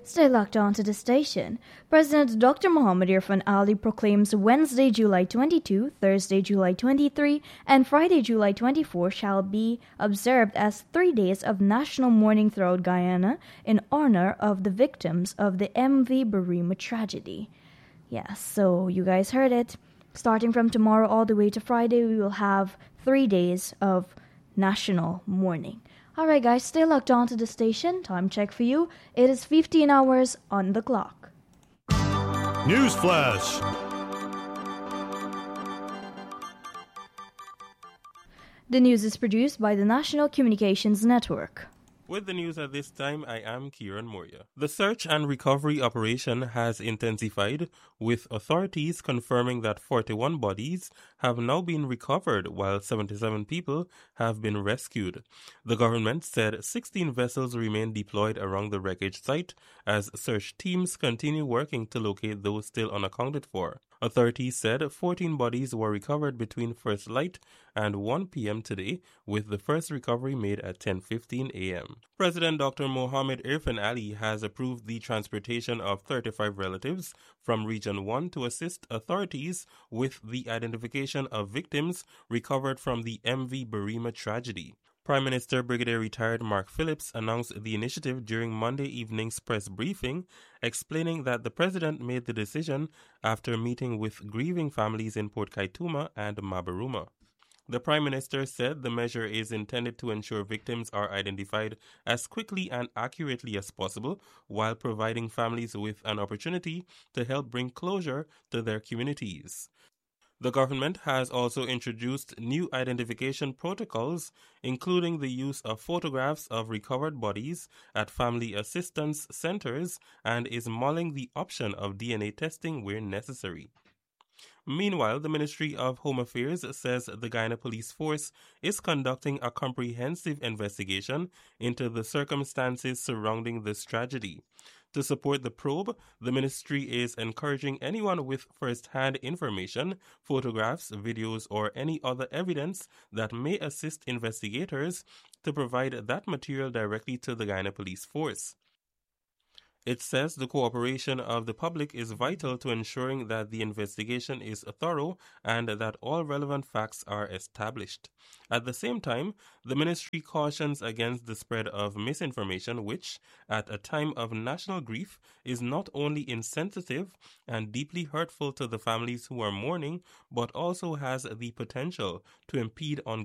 Stay locked on to the station. President Dr. Muhammad Irfan Ali proclaims Wednesday, July 22, Thursday, July 23, and Friday, July 24 shall be observed as 3 days of national mourning throughout Guyana in honor of the victims of the MV Burima tragedy. Yes, so you guys heard it. Starting from tomorrow all the way to Friday, we will have 3 days of national mourning. Alright guys, stay locked on to the station. Time check for you. It is 15 hours on the clock. Newsflash! The news is produced by the National Communications Network. With the news at this time, I am Kieran Moria. The search and recovery operation has intensified, with authorities confirming that 41 bodies have now been recovered while 77 people have been rescued. The government said 16 vessels remain deployed around the wreckage site as search teams continue working to locate those still unaccounted for. Authorities said 14 bodies were recovered between first light and 1 p.m. today, with the first recovery made at 10:15 a.m. President Dr. Mohamed Irfan Ali has approved the transportation of 35 relatives from Region 1 to assist authorities with the identification of victims recovered from the MV Burima tragedy. Prime Minister Brigadier Retired Mark Phillips announced the initiative during Monday evening's press briefing, explaining that the president made the decision after meeting with grieving families in Port Kaituma and Mabaruma. The Prime Minister said the measure is intended to ensure victims are identified as quickly and accurately as possible, while providing families with an opportunity to help bring closure to their communities. The government has also introduced new identification protocols, including the use of photographs of recovered bodies at family assistance centers, and is mulling the option of DNA testing where necessary. Meanwhile, the Ministry of Home Affairs says the Guyana Police Force is conducting a comprehensive investigation into the circumstances surrounding this tragedy. To support the probe, the ministry is encouraging anyone with first-hand information, photographs, videos, or any other evidence that may assist investigators to provide that material directly to the Guyana Police Force. It says the cooperation of the public is vital to ensuring that the investigation is thorough and that all relevant facts are established. At the same time, the ministry cautions against the spread of misinformation, which, at a time of national grief, is not only insensitive and deeply hurtful to the families who are mourning, but also has the potential to impede on